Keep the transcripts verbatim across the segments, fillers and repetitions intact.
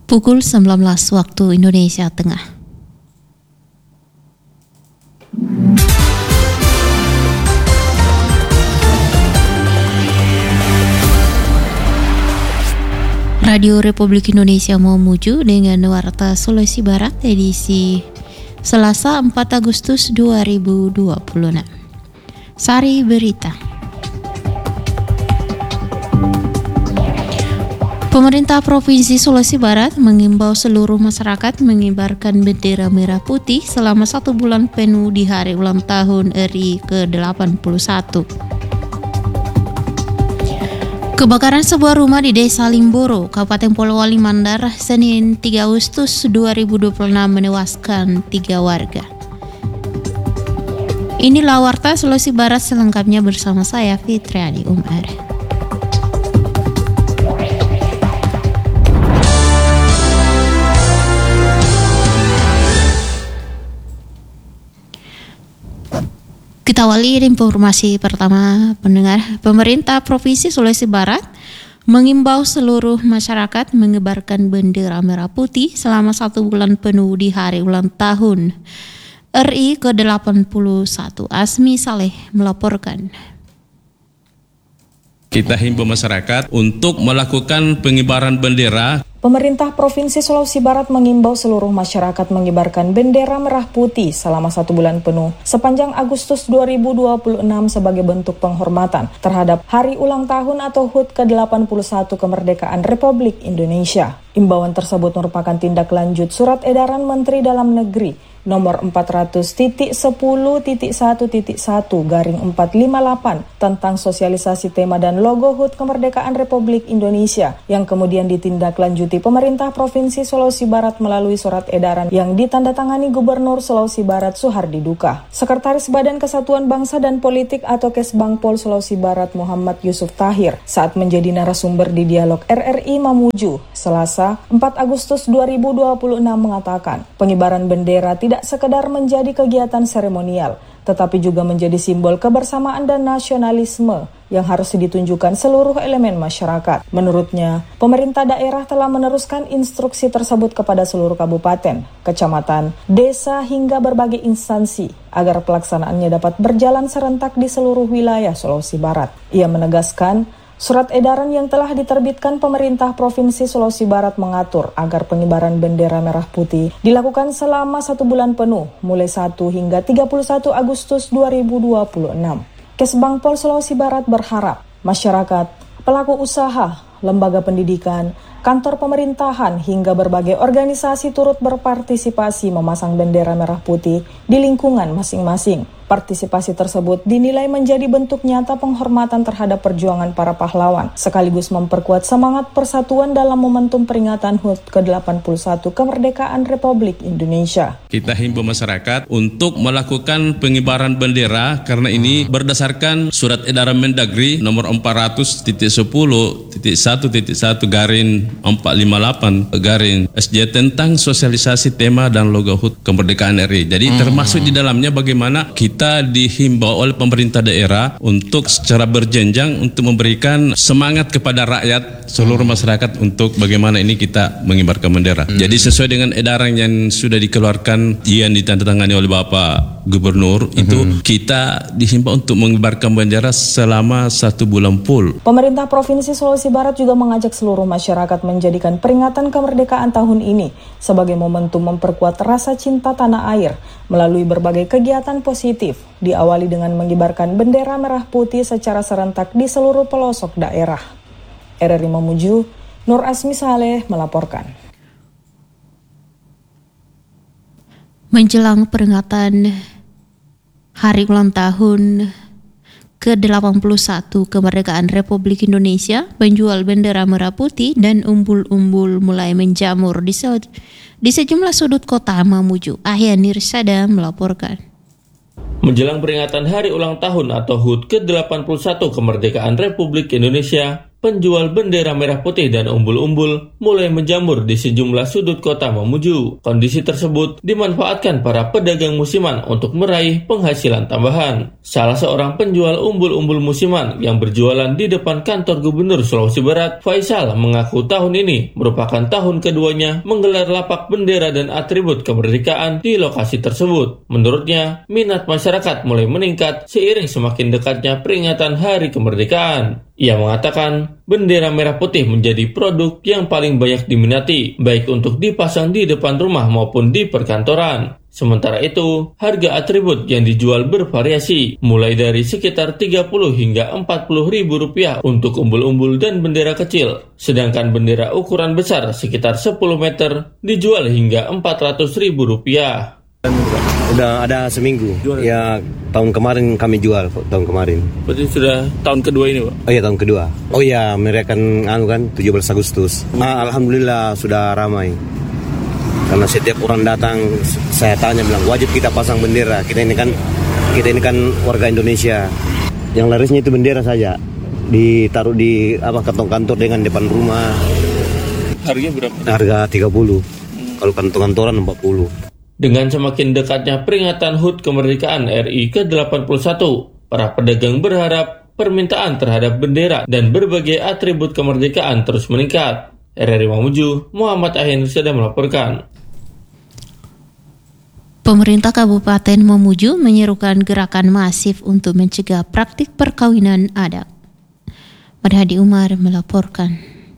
Pukul sembilan belas waktu Indonesia Tengah. Radio Republik Indonesia Mamuju dengan Warta Sulawesi Barat edisi Selasa empat Agustus dua ribu dua puluh enam. Sari Berita. Pemerintah Provinsi Sulawesi Barat mengimbau seluruh masyarakat mengibarkan bendera merah putih selama satu bulan penuh di hari ulang tahun R I ke delapan puluh satu. Kebakaran sebuah rumah di Desa Limboro, Kabupaten Polewali Mandar, Senin tiga Agustus dua ribu dua puluh enam menewaskan tiga warga. Inilah Warta Sulawesi Barat selengkapnya bersama saya Fitriani Umar. Kita awali informasi pertama, pendengar. Pemerintah Provinsi Sulawesi Barat mengimbau seluruh masyarakat mengibarkan bendera merah putih selama satu bulan penuh di hari ulang tahun R I ke delapan puluh satu. Asmi Saleh melaporkan. Kita himbau masyarakat untuk melakukan pengibaran bendera. Pemerintah Provinsi Sulawesi Barat mengimbau seluruh masyarakat mengibarkan bendera merah putih selama satu bulan penuh sepanjang Agustus dua ribu dua puluh enam sebagai bentuk penghormatan terhadap Hari Ulang Tahun atau H U T ke delapan puluh satu Kemerdekaan Republik Indonesia. Imbauan tersebut merupakan tindak lanjut Surat Edaran Menteri Dalam Negeri nomor empat ratus sepuluh satu satu garing empat lima delapan tentang sosialisasi tema dan logo H U T Kemerdekaan Republik Indonesia yang kemudian ditindaklanjuti pemerintah Provinsi Sulawesi Barat melalui surat edaran yang ditandatangani Gubernur Sulawesi Barat Suhardi Duka. Sekretaris Badan Kesatuan Bangsa dan Politik atau Kesbangpol Sulawesi Barat Muhammad Yusuf Tahir saat menjadi narasumber di dialog R R I Mamuju Selasa empat Agustus dua ribu dua puluh enam mengatakan pengibaran bendera tidak sekedar menjadi kegiatan seremonial, tetapi juga menjadi simbol kebersamaan dan nasionalisme yang harus ditunjukkan seluruh elemen masyarakat. Menurutnya, pemerintah daerah telah meneruskan instruksi tersebut kepada seluruh kabupaten, kecamatan, desa hingga berbagai instansi agar pelaksanaannya dapat berjalan serentak di seluruh wilayah Sulawesi Barat. Ia menegaskan, surat edaran yang telah diterbitkan pemerintah Provinsi Sulawesi Barat mengatur agar pengibaran bendera merah putih dilakukan selama satu bulan penuh, mulai satu hingga tiga puluh satu Agustus dua ribu dua puluh enam. Kesbangpol Sulawesi Barat berharap masyarakat, pelaku usaha, lembaga pendidikan, kantor pemerintahan hingga berbagai organisasi turut berpartisipasi memasang bendera merah putih di lingkungan masing-masing. Partisipasi tersebut dinilai menjadi bentuk nyata penghormatan terhadap perjuangan para pahlawan, sekaligus memperkuat semangat persatuan dalam momentum peringatan H U T ke delapan puluh satu Kemerdekaan Republik Indonesia. Kita himbau masyarakat untuk melakukan pengibaran bendera karena ini berdasarkan Surat Edaran Mendagri nomor empat ratus sepuluh satu satu garing empat lima delapan garing S J tentang sosialisasi tema dan logo H U T Kemerdekaan R I. Jadi hmm. termasuk di dalamnya bagaimana kita Kita dihimbau oleh pemerintah daerah untuk secara berjenjang untuk memberikan semangat kepada rakyat seluruh masyarakat untuk bagaimana ini kita mengibarkan bendera. Hmm. Jadi sesuai dengan edaran yang sudah dikeluarkan yang ditandatangani oleh Bapak Gubernur hmm. itu kita dihimbau untuk mengibarkan bendera selama satu bulan full. Pemerintah Provinsi Sulawesi Barat juga mengajak seluruh masyarakat menjadikan peringatan kemerdekaan tahun ini sebagai momentum memperkuat rasa cinta tanah air melalui berbagai kegiatan positif, diawali dengan mengibarkan bendera merah putih secara serentak di seluruh pelosok daerah. R R I Mamuju, Nur Asmi Saleh melaporkan. Menjelang peringatan Hari Ulang Tahun ke delapan puluh satu Kemerdekaan Republik Indonesia, penjual bendera merah putih dan umbul-umbul mulai menjamur di, se- di sejumlah sudut kota Mamuju. Ahya Nirsada melaporkan. Menjelang peringatan Hari Ulang Tahun atau H U T ke delapan puluh satu Kemerdekaan Republik Indonesia, penjual bendera merah putih dan umbul-umbul mulai menjamur di sejumlah sudut kota Mamuju. Kondisi tersebut dimanfaatkan para pedagang musiman untuk meraih penghasilan tambahan. Salah seorang penjual umbul-umbul musiman yang berjualan di depan kantor Gubernur Sulawesi Barat, Faisal, mengaku tahun ini merupakan tahun keduanya menggelar lapak bendera dan atribut kemerdekaan di lokasi tersebut. Menurutnya, minat masyarakat mulai meningkat seiring semakin dekatnya peringatan Hari Kemerdekaan. Ia mengatakan bendera merah putih menjadi produk yang paling banyak diminati, baik untuk dipasang di depan rumah maupun di perkantoran. Sementara itu, harga atribut yang dijual bervariasi, mulai dari sekitar tiga puluh hingga empat puluh ribu rupiah untuk umbul-umbul dan bendera kecil. Sedangkan bendera ukuran besar sekitar sepuluh meter dijual hingga empat ratus ribu rupiah. Udah ada seminggu. Jual. Ya tahun kemarin kami jual tahun kemarin. Berarti sudah tahun kedua ini, Pak? Oh iya tahun kedua. Oh iya merayakan anu kan tujuh belas Agustus. Ah, alhamdulillah sudah ramai. Karena setiap orang datang saya tanya bilang wajib kita pasang bendera. Kita ini kan kita ini kan warga Indonesia. Yang larisnya itu bendera saja. Ditaruh di apa kantong-kantor dengan depan rumah. Harganya berapa? Harga tiga puluh. Hmm. Kalau kantong-kantoran empat puluh. Dengan semakin dekatnya peringatan H U T Kemerdekaan R I ke delapan puluh satu, para pedagang berharap permintaan terhadap bendera dan berbagai atribut kemerdekaan terus meningkat. R R I Mamuju, Muhammad Ahin sudah melaporkan. Pemerintah Kabupaten Mamuju menyerukan gerakan masif untuk mencegah praktik perkawinan anak. Madhadi Umar melaporkan.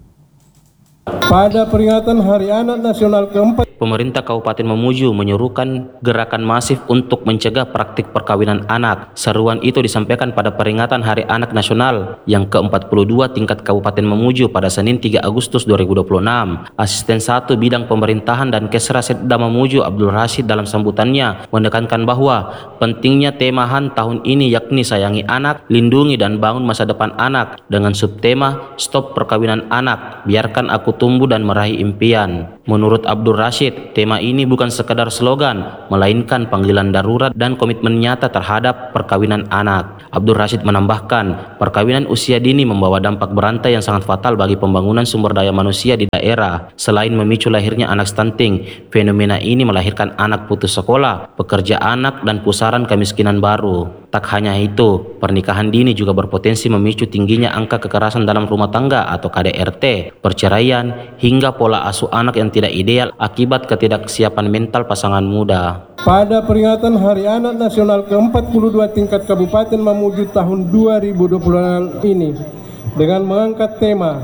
Pada peringatan Hari Anak Nasional keempat, pemerintah Kabupaten Mamuju menyerukan gerakan masif untuk mencegah praktik perkawinan anak. Seruan itu disampaikan pada peringatan Hari Anak Nasional yang ke empat puluh dua tingkat Kabupaten Mamuju pada Senin tiga Agustus dua ribu dua puluh enam. Asisten satu Bidang Pemerintahan dan Kesra Setda Mamuju Abdul Rashid dalam sambutannya menekankan bahwa pentingnya tema H A N tahun ini yakni sayangi anak, lindungi dan bangun masa depan anak dengan subtema Stop Perkawinan Anak, biarkan aku tumbuh dan meraih impian. Menurut Abdul Rashid, tema ini bukan sekadar slogan, melainkan panggilan darurat dan komitmen nyata terhadap perkawinan anak. Abdul Rashid menambahkan, perkawinan usia dini membawa dampak berantai yang sangat fatal bagi pembangunan sumber daya manusia di daerah. Selain memicu lahirnya anak stunting, fenomena ini melahirkan anak putus sekolah, pekerja anak, dan pusaran kemiskinan baru. Tak hanya itu, pernikahan dini juga berpotensi memicu tingginya angka kekerasan dalam rumah tangga atau K D R T, perceraian, hingga pola asuh anak yang tidak ideal akibat ketidaksiapan mental pasangan muda. Pada peringatan Hari Anak Nasional ke empat puluh dua tingkat Kabupaten Mamuju tahun dua ribu dua puluh enam ini dengan mengangkat tema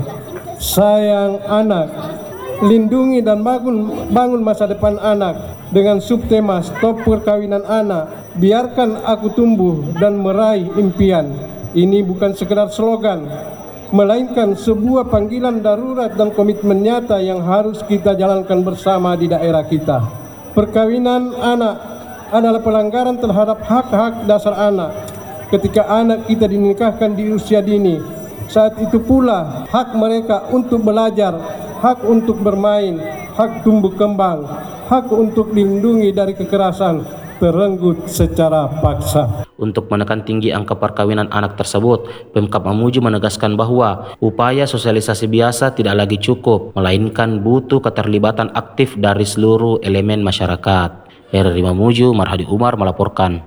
Sayang Anak, Lindungi dan bangun, bangun masa depan anak dengan subtema Stop Perkawinan Anak, biarkan aku tumbuh dan meraih impian. Ini bukan sekedar slogan, melainkan sebuah panggilan darurat dan komitmen nyata yang harus kita jalankan bersama di daerah kita. Perkawinan anak adalah pelanggaran terhadap hak-hak dasar anak. Ketika anak kita dinikahkan di usia dini, saat itu pula hak mereka untuk belajar, hak untuk bermain, hak tumbuh kembang, hak untuk dilindungi dari kekerasan terenggut secara paksa. Untuk menekan tinggi angka perkawinan anak tersebut, Pemkab Mamuju menegaskan bahwa upaya sosialisasi biasa tidak lagi cukup, melainkan butuh keterlibatan aktif dari seluruh elemen masyarakat. R R I Mamuju, Marhadi Umar melaporkan.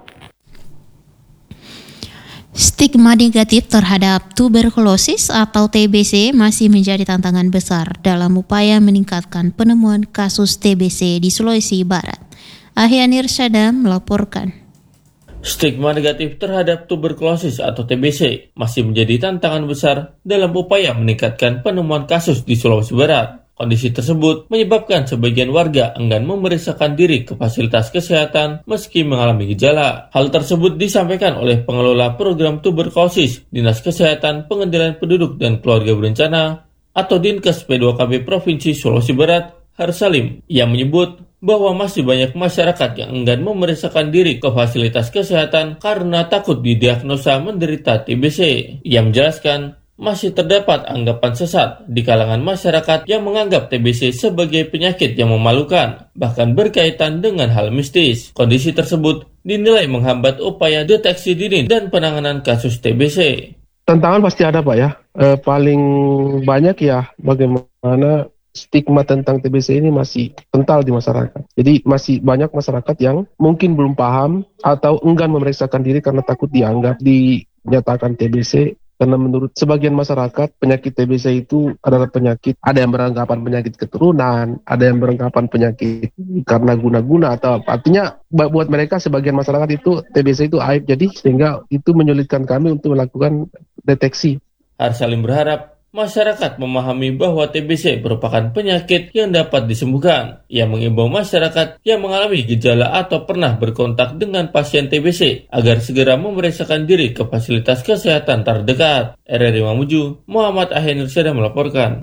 Stigma negatif terhadap tuberkulosis atau T B C masih menjadi tantangan besar dalam upaya meningkatkan penemuan kasus T B C di Sulawesi Barat. Ahyan Irsyada melaporkan. Stigma negatif terhadap tuberkulosis atau T B C masih menjadi tantangan besar dalam upaya meningkatkan penemuan kasus di Sulawesi Barat. Kondisi tersebut menyebabkan sebagian warga enggan memeriksakan diri ke fasilitas kesehatan meski mengalami gejala. Hal tersebut disampaikan oleh pengelola program tuberkulosis Dinas Kesehatan Pengendalian Penduduk dan Keluarga Berencana atau Dinkes P dua K B Provinsi Sulawesi Barat, Harsalim, yang menyebut bahwa masih banyak masyarakat yang enggan memeriksakan diri ke fasilitas kesehatan karena takut didiagnosa menderita T B C. Ia menjelaskan, masih terdapat anggapan sesat di kalangan masyarakat yang menganggap T B C sebagai penyakit yang memalukan, bahkan berkaitan dengan hal mistis. Kondisi tersebut dinilai menghambat upaya deteksi dini dan penanganan kasus T B C. Tantangan pasti ada Pak ya. Eh, paling banyak ya bagaimana stigma tentang T B C ini masih kental di masyarakat. Jadi masih banyak masyarakat yang mungkin belum paham atau enggan memeriksakan diri karena takut dianggap dinyatakan T B C. Karena menurut sebagian masyarakat penyakit T B C itu adalah penyakit, ada yang beranggapan penyakit keturunan, ada yang beranggapan penyakit karena guna-guna atau apa. Artinya buat mereka sebagian masyarakat itu T B C itu aib, jadi sehingga itu menyulitkan kami untuk melakukan deteksi. Arsalim berharap masyarakat memahami bahwa T B C merupakan penyakit yang dapat disembuhkan. Ia mengimbau masyarakat yang mengalami gejala atau pernah berkontak dengan pasien T B C agar segera memeriksakan diri ke fasilitas kesehatan terdekat. R R I Mamuju, Muhammad Ahyan Nursyada melaporkan.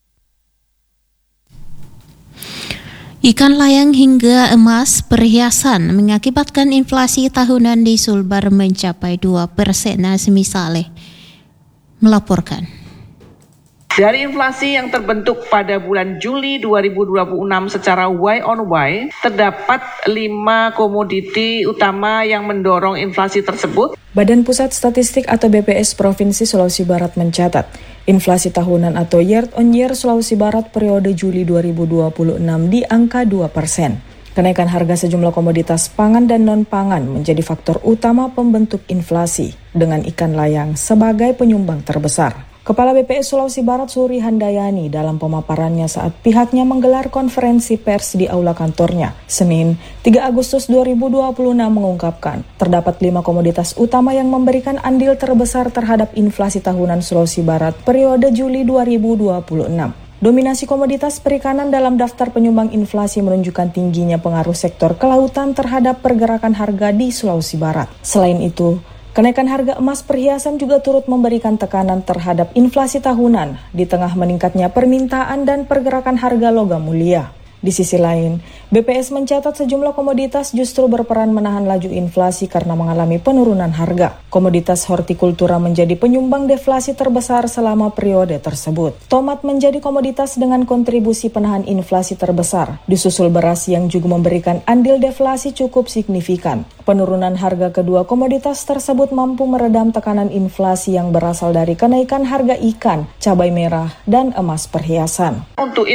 Ikan layang hingga emas perhiasan mengakibatkan inflasi tahunan di Sulbar mencapai dua persen. Nazmi Saleh melaporkan. Dari inflasi yang terbentuk pada bulan Juli dua ribu dua puluh enam secara Y on Y, terdapat lima komoditi utama yang mendorong inflasi tersebut. Badan Pusat Statistik atau B P S Provinsi Sulawesi Barat mencatat, inflasi tahunan atau year on year Sulawesi Barat periode Juli dua ribu dua puluh enam di angka dua persen. Kenaikan harga sejumlah komoditas pangan dan non-pangan menjadi faktor utama pembentuk inflasi, dengan ikan layang sebagai penyumbang terbesar. Kepala B P S Sulawesi Barat Suri Handayani dalam pemaparannya saat pihaknya menggelar konferensi pers di aula kantornya, Senin, tiga Agustus dua ribu dua puluh enam mengungkapkan, terdapat lima komoditas utama yang memberikan andil terbesar terhadap inflasi tahunan Sulawesi Barat periode Juli dua ribu dua puluh enam. Dominasi komoditas perikanan dalam daftar penyumbang inflasi menunjukkan tingginya pengaruh sektor kelautan terhadap pergerakan harga di Sulawesi Barat. Selain itu, kenaikan harga emas perhiasan juga turut memberikan tekanan terhadap inflasi tahunan di tengah meningkatnya permintaan dan pergerakan harga logam mulia. Di sisi lain, B P S mencatat sejumlah komoditas justru berperan menahan laju inflasi karena mengalami penurunan harga. Komoditas hortikultura menjadi penyumbang deflasi terbesar selama periode tersebut. Tomat menjadi komoditas dengan kontribusi penahan inflasi terbesar, disusul beras yang juga memberikan andil deflasi cukup signifikan. Penurunan harga kedua komoditas tersebut mampu meredam tekanan inflasi yang berasal dari kenaikan harga ikan, cabai merah, dan emas perhiasan. Untuk